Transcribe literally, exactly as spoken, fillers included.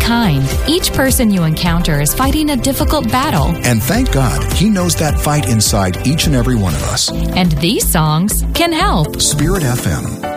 kind. Each person you encounter is fighting a difficult battle. And thank God, He knows that fight inside each and every one of us. And these songs can help. Spirit F M.